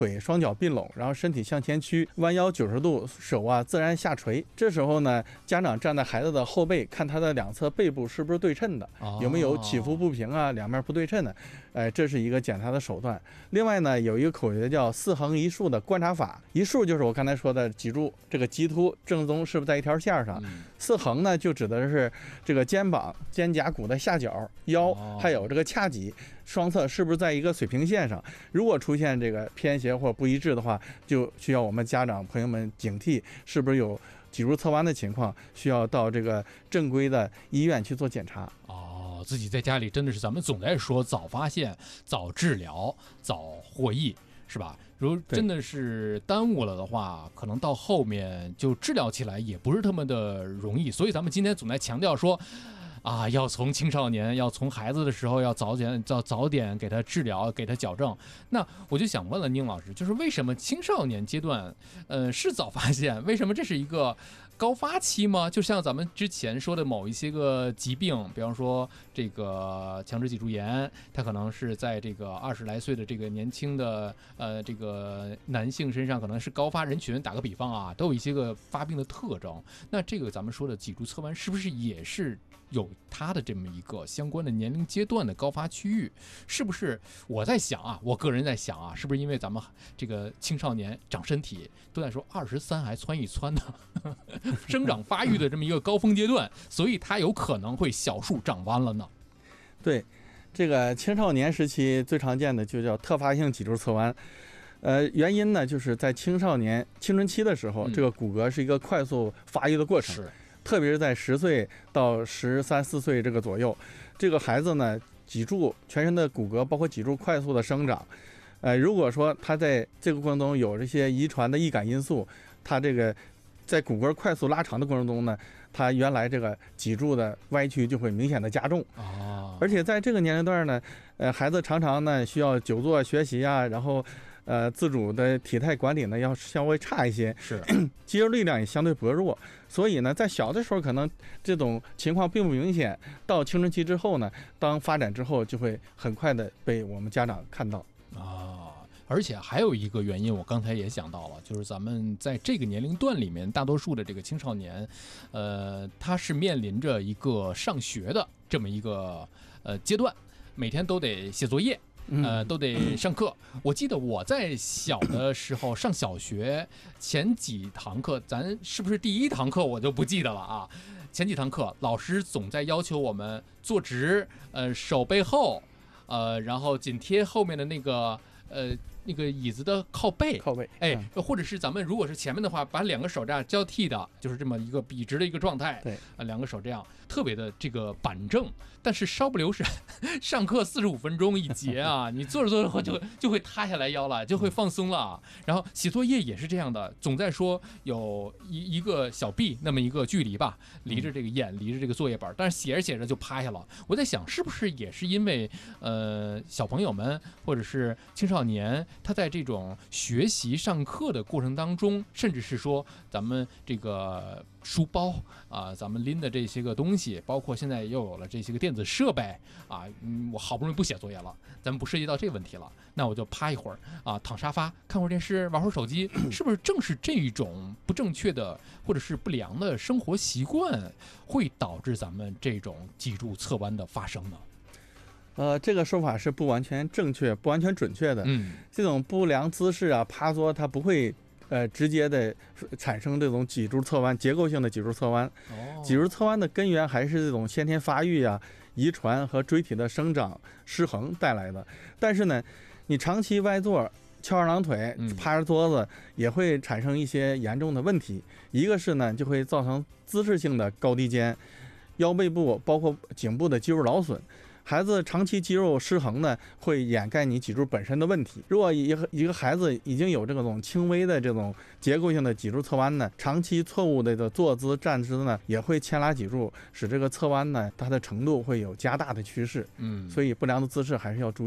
腿双脚并拢，然后身体向前屈，弯腰90度，手自然下垂。这时候呢，家长站在孩子的后背，看他的两侧背部是不是对称的，有没有起伏不平啊，两面不对称的。这是一个检查的手段。另外呢，有一个口诀叫4横1竖的观察法。一竖就是我刚才说的脊柱这个棘突正中是不是在一条线上，4横呢就指的是这个肩膀、肩胛骨的下角、腰，还有这个髂脊双侧是不是在一个水平线上。如果出现这个偏斜或不一致的话，就需要我们家长朋友们警惕，是不是有脊柱侧弯的情况，需要到这个正规的医院去做检查。 自己在家里真的是咱们总在说早发现、早治疗、早获益，是吧？如果真的是耽误了的话，可能到后面就治疗起来也不是那么的容易。所以咱们今天总在强调说要从青少年，要从孩子的时候要早点给他治疗，给他矫正。那我就想问了宁老师，就是为什么青少年阶段是早发现，为什么这是一个高发期吗？就像咱们之前说的某一些个疾病，比方说这个强直脊柱炎，它可能是在这个20来岁的这个年轻的这个男性身上可能是高发人群，打个比方都有一些个发病的特征。那这个咱们说的脊柱侧弯是不是也是有它的这么一个相关的年龄阶段的高发区域？是不是我在想我个人在想是不是因为咱们这个青少年长身体都在说23还蹿一蹿呢生长发育的这么一个高峰阶段，所以它有可能会小数长弯了呢？ 对，这个青少年时期最常见的就叫特发性脊柱侧弯。原因呢，就是在青少年青春期的时候，这个骨骼是一个快速发育的过程，特别是在10岁到13、14岁这个左右，这个孩子呢，脊柱全身的骨骼包括脊柱快速的生长。如果说他在这个过程中有这些遗传的易感因素，他这个在骨骼快速拉长的过程中呢，他原来这个脊柱的歪曲就会明显的加重。而且在这个年龄段呢，孩子常常呢需要久坐学习然后自主的体态管理呢要稍微差一些，肌肉力量也相对薄弱，所以呢在小的时候可能这种情况并不明显，到青春期之后呢，当发展之后就会很快的被我们家长看到。 而且还有一个原因，我刚才也想到了，就是咱们在这个年龄段里面，大多数的这个青少年，他是面临着一个上学的这么一个阶段，每天都得写作业，都得上课。我记得我在小的时候上小学前几堂课，咱是不是第一堂课我就不记得了前几堂课老师总在要求我们坐直，手背后，然后紧贴后面的那个椅子的靠背，或者是咱们如果是前面的话，把两个手这样交替的，就是这么一个笔直的一个状态。两个手这样特别的这个板正，但是稍不留神，上课45分钟一节你坐着坐着就会塌下来腰了，就会放松了。然后写作业也是这样的，总在说有一个小臂那么一个距离吧，离着这个眼，离着这个作业本，但是写着写着就趴下了。我在想，是不是也是因为小朋友们或者是青少年，他在这种学习上课的过程当中，甚至是说咱们这个书包咱们拎的这些个东西，包括现在又有了这些个电子设备我好不容易不写作业了，咱们不涉及到这个问题了，那我就趴一会儿躺沙发看会儿电视，玩会儿手机，是不是正是这种不正确的或者是不良的生活习惯，会导致咱们这种脊柱侧弯的发生呢？ 这个说法是不完全正确、不完全准确的。这种不良姿势趴缩，它不会直接的产生这种脊柱侧弯，结构性的脊柱侧弯。脊柱侧弯的根源还是这种先天发育遗传和椎体的生长失衡带来的。但是呢，你长期歪坐、翘二郎腿、趴着桌子，也会产生一些严重的问题。一个是呢，就会造成姿势性的高低肩、腰背部包括颈部的肌肉劳损。孩子长期肌肉失衡呢，会掩盖你脊柱本身的问题。如果一个孩子已经有这种轻微的这种结构性的脊柱侧弯呢，长期错误的坐姿站姿呢，也会牵拉脊柱，使这个侧弯呢，它的程度会有加大的趋势。所以不良的姿势还是要注意。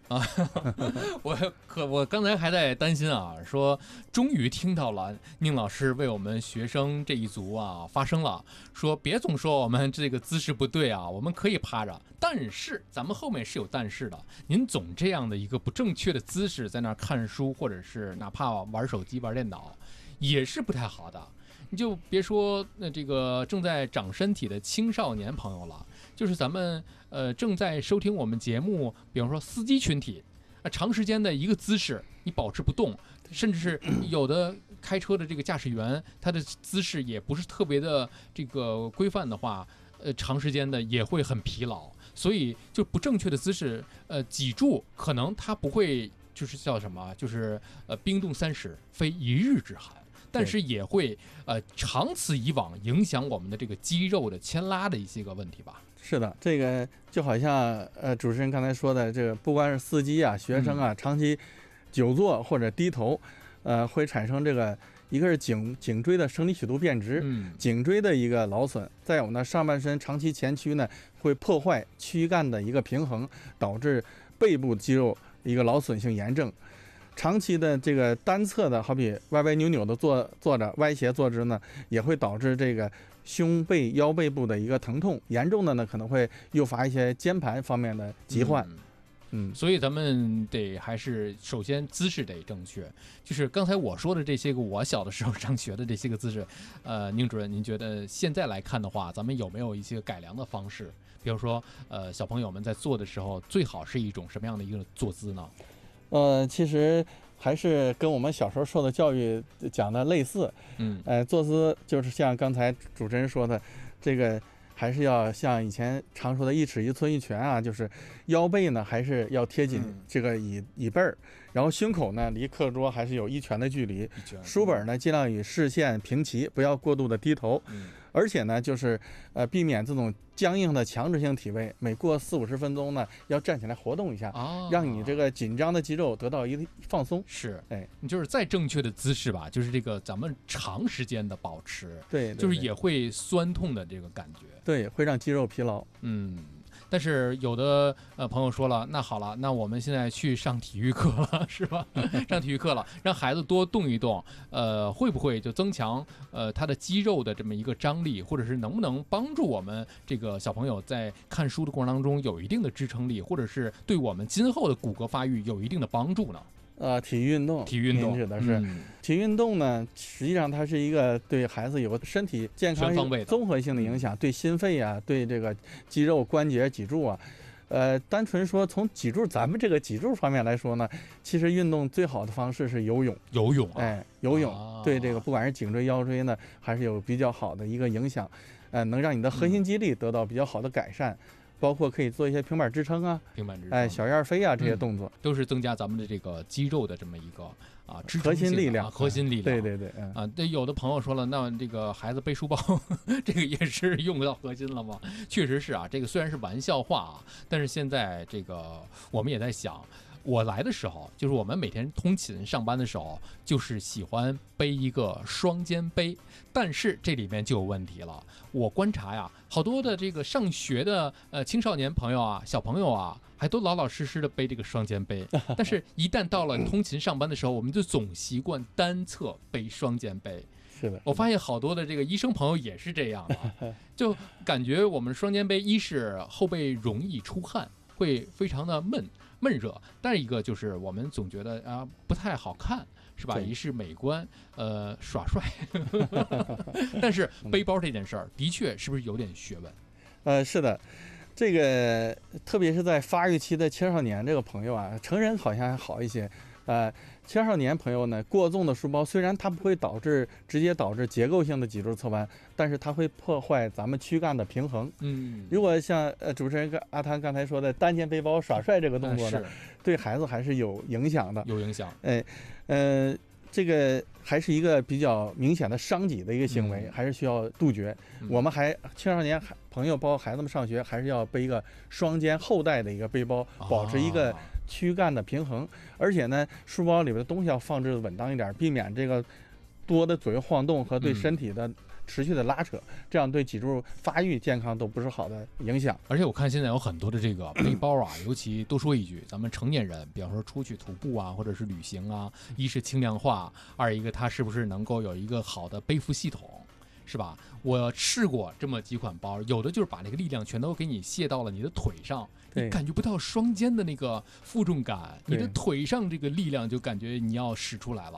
我刚才还在担心啊，说终于听到了宁老师为我们学生这一族啊发声了，说别总说我们这个姿势不对啊，我们可以趴着，但是咱们后面是有但是的，您总这样的一个不正确的姿势在那儿看书，或者是哪怕玩手机玩电脑，也是不太好的。你就别说这个正在长身体的青少年朋友了，就是咱们正在收听我们节目，比方说司机群体，长时间的一个姿势你保持不动，甚至是有的开车的这个驾驶员，他的姿势也不是特别的这个规范的话，长时间的也会很疲劳，所以就不正确的姿势，脊柱可能它不会就是叫什么，就是冰冻30非一日之寒。但是也会长此以往影响我们的这个肌肉的牵拉的一些个问题吧。 是的，这个就好像主持人刚才说的，这个不管是司机啊、学生啊，长期久坐或者低头，会产生这个一个是颈椎的生理曲度变直，颈椎的一个劳损，再有呢上半身长期前屈呢，会破坏躯干的一个平衡，导致背部肌肉一个劳损性炎症。长期的这个单侧的，好比歪歪扭扭的坐着，歪斜坐姿呢，也会导致这个胸背腰背部的一个疼痛，严重的呢可能会诱发一些肩盘方面的疾患。 所以咱们得还是首先姿势得正确，就是刚才我说的这些个我小的时候上学的这些个姿势，宁主任您觉得现在来看的话，咱们有没有一些改良的方式？比如说小朋友们在做的时候，最好是一种什么样的一个坐姿呢？ 其实还是跟我们小时候受的教育讲的类似，坐姿就是像刚才主持人说的，这个还是要像以前常说的一尺一寸一拳啊，就是腰背呢还是要贴紧这个椅背儿，然后胸口呢离课桌还是有1拳的距离，书本呢尽量与视线平齐，不要过度的低头，而且呢就是避免这种僵硬的强制性体位，每过40-50分钟呢要站起来活动一下，让你这个紧张的肌肉得到一个放松。 是，你就是再正确的姿势吧，就是这个咱们长时间的保持， 对， 就是也会酸痛的这个感觉， 对，会让肌肉疲劳。 但是有的朋友说了，那好了，那我们现在去上体育课了，是吧？上体育课了，让孩子多动一动，会不会就增强他的肌肉的这么一个张力，或者是能不能帮助我们这个小朋友在看书的过程当中有一定的支撑力，或者是对我们今后的骨骼发育有一定的帮助呢？ 体育运动指的是体育运动呢，实际上它是一个对孩子有身体健康综合性的影响，对心肺啊，对这个肌肉关节脊柱啊，单纯说从咱们这个脊柱方面来说呢，其实运动最好的方式是游泳，游泳对这个不管是颈椎腰椎呢，还是有比较好的一个影响，能让你的核心肌力得到比较好的改善。包括可以做一些平板支撑啊，小燕飞啊，这些动作都是增加咱们的这个肌肉的这么一个支撑核心力量， 对，有的朋友说了，那这个孩子背书包，这个也是用到核心了吗？确实是啊，这个虽然是玩笑话啊，但是现在这个我们也在想。我来的时候，就是我们每天通勤上班的时候，就是喜欢背一个双肩背，但是这里面就有问题了。我观察呀，好多的这个上学的青少年朋友啊、小朋友啊，还都老老实实的背这个双肩背，但是一旦到了通勤上班的时候，我们就总习惯单侧背双肩背。 是的， 我发现好多的这个医生朋友也是这样的，就感觉我们双肩背，一是后背容易出汗，会非常的闷热，但是一个就是我们总觉得不太好看，是吧？一是美观，耍帅，但是背包这件事儿的确是不是有点学问？ 是的，这个特别是在发育期的青少年这个朋友啊，成人好像还好一些。青少年朋友呢，过重的书包虽然它不会直接导致结构性的脊柱侧弯，但是它会破坏咱们躯干的平衡。如果像主持人阿汤刚才说的单肩背包耍帅这个动作呢，对孩子还是有影响的。 有影响。 这个还是一个比较明显的伤己的一个行为，还是需要杜绝。我们青少年朋友包括孩子们上学，还是要背一个双肩后带的一个背包，保持一个躯干的平衡。而且呢，书包里边的东西要放置稳当一点，避免这个多的左右晃动和对身体的持续的拉扯，这样对脊柱发育健康都不是好的影响。 而且我看现在有很多的这个背包啊，尤其多说一句，咱们成年人，比方说出去徒步啊，或者是旅行啊，一是轻量化，二一个它是不是能够有一个好的背负系统，是吧？我试过这么几款包，有的就是把那个力量全都给你卸到了你的腿上，你感觉不到双肩的那个负重感，你的腿上这个力量就感觉你要使出来了。